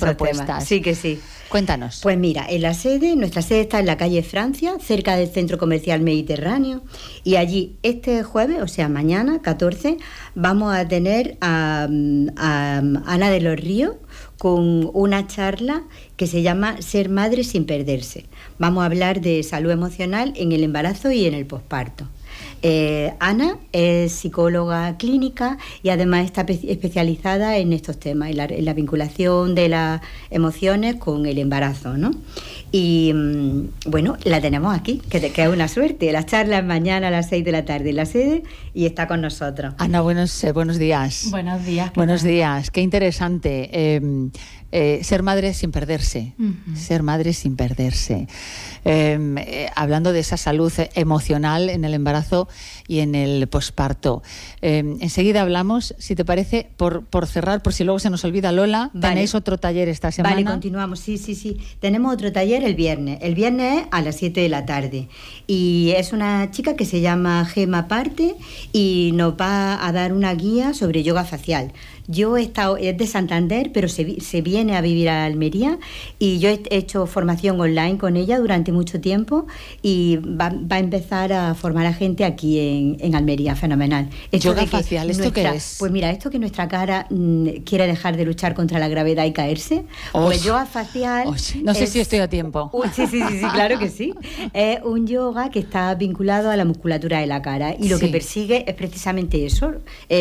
propuestas. Temas. Sí que sí. Cuéntanos. Pues mira, nuestra sede está en la calle Francia, cerca del Centro Comercial Mediterráneo, y allí este jueves, o sea mañana, 14, vamos a tener a Ana de los Ríos con una charla que se llama Ser madre sin perderse. Vamos a hablar de salud emocional en el embarazo y en el posparto. Ana es psicóloga clínica y además está especializada en estos temas, en la vinculación de las emociones con el embarazo, ¿no? Y bueno, la tenemos aquí, que es una suerte. La charla es mañana a las 6 de la tarde en la sede y está con nosotros. Ana, buenos días. Buenos días. Buenos días, qué interesante. Ser madre sin perderse. Uh-huh. Ser madre sin perderse. Hablando de esa salud emocional en el embarazo y en el posparto. Enseguida hablamos, si te parece, por cerrar, por si luego se nos olvida, Lola, vale. ¿Tenéis otro taller esta semana? Vale, continuamos, sí. Tenemos otro taller el viernes. El viernes es a las 7 de la tarde. Y es una chica que se llama Gema Parte y nos va a dar una guía sobre yoga facial. Es de Santander, pero se viene a vivir a Almería y yo he hecho formación online con ella durante mucho tiempo y va a empezar a formar a gente aquí en Almería, fenomenal. ¿Yoga facial? ¿Esto qué es? Pues mira, esto que nuestra cara quiere dejar de luchar contra la gravedad y caerse, pues yoga facial... No sé si estoy a tiempo. Sí, claro que sí. Es un yoga que está vinculado a la musculatura de la cara y lo que persigue es precisamente eso.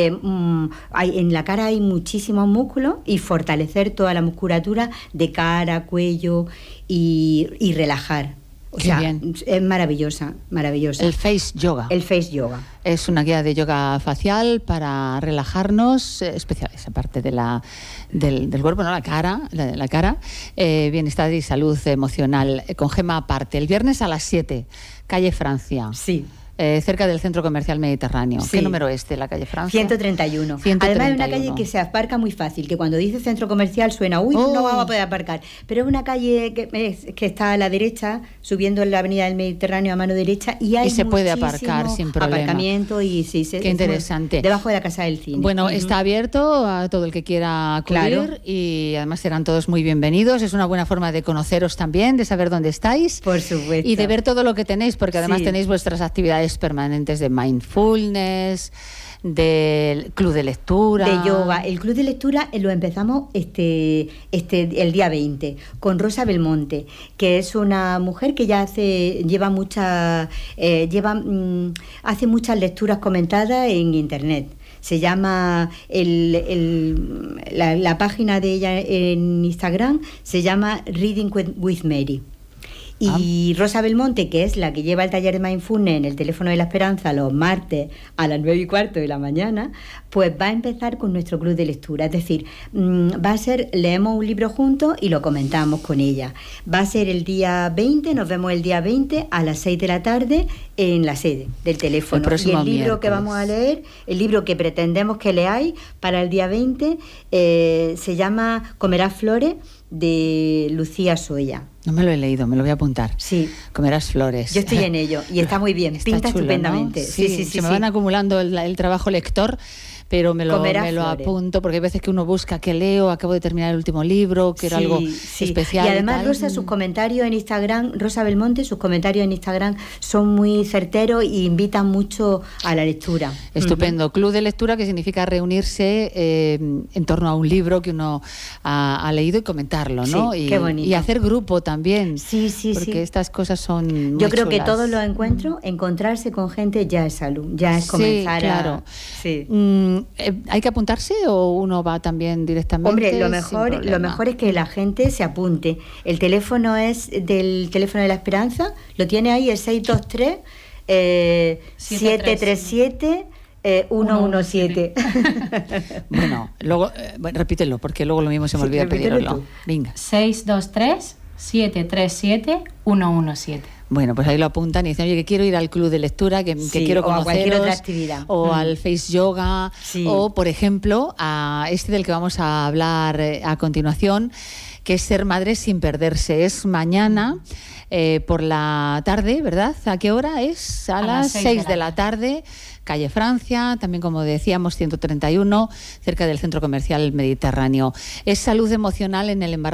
En la cara hay muchísimos músculos y fortalecer toda la musculatura de cara, cuello y relajar. O sea, bien. Es maravillosa. El Face Yoga. Es una guía de yoga facial para relajarnos, especiales, aparte de del cuerpo, ¿no? La cara, bienestar y salud emocional, con Gema Parte. El viernes a las 7, calle Francia. Sí. Cerca del Centro Comercial Mediterráneo. Sí. ¿Qué número es de la calle Francia? 131. Además es una calle que se aparca muy fácil, que cuando dice Centro Comercial suena, no vamos a poder aparcar. Pero es una calle que está a la derecha, subiendo en la avenida del Mediterráneo a mano derecha, y se puede aparcar sin problema. Aparcamiento y sí. Qué interesante. Debajo de la Casa del Cine. Bueno, está abierto a todo el que quiera acudir, claro. Y además serán todos muy bienvenidos. Es una buena forma de conoceros también, de saber dónde estáis. Por supuesto. Y de ver todo lo que tenéis, porque además tenéis vuestras actividades permanentes de mindfulness, del club de lectura, de yoga. El club de lectura lo empezamos el día 20 con Rosa Belmonte, que es una mujer que ya hace muchas lecturas comentadas en internet. Se llama la página de ella en Instagram se llama Reading with Mary. Y Rosa Belmonte, que es la que lleva el taller de Mindfulness en el Teléfono de la Esperanza los martes a las 9:15 de la mañana, pues va a empezar con nuestro club de lectura. Es decir, leemos un libro juntos y lo comentamos con ella. Va a ser el día 20, nos vemos el día 20 a las 6 de la tarde en la sede del teléfono. Y el libro que vamos a leer, el libro que pretendemos que leáis para el día 20, se llama Comerás flores, de Lucía Soya. No me lo he leído, me lo voy a apuntar. Sí. Comerás flores. Yo estoy en ello y está muy bien, pinta chulo, estupendamente. ¿no? Sí, se me van acumulando el trabajo lector, pero me lo apunto, porque hay veces que uno busca qué leo, acabo de terminar el último libro, quiero algo especial. Y además Rosa, sus comentarios en Instagram, Rosa Belmonte, sus comentarios en Instagram son muy certeros y invitan mucho a la lectura. Estupendo. Uh-huh. Club de lectura, que significa reunirse en torno a un libro que uno ha leído y comentarlo, ¿no? Sí, qué bonito. Y hacer grupo también. Sí. Porque estas cosas son muy Yo creo chulas. que todos los encuentros, encontrarse con gente ya es salud, ya es comenzar claro. ¿Hay que apuntarse o uno va también directamente? Hombre, lo mejor es que la gente se apunte. El teléfono es del Teléfono de la Esperanza, lo tiene ahí, el 623 737 117. Bueno, luego repítelo, porque luego lo mismo se me olvida pedirlo. Venga. 623 737 117. Bueno, pues ahí lo apuntan y dicen, oye, que quiero ir al club de lectura, que quiero conoceros, o a cualquier otra actividad. O al Face Yoga, o, por ejemplo, a del que vamos a hablar a continuación, que es Ser madre sin perderse. Es mañana por la tarde, ¿verdad? ¿A qué hora es? A las 6 de la tarde. Calle Francia, también como decíamos 131, cerca del Centro Comercial Mediterráneo. Es salud emocional en el embarazo.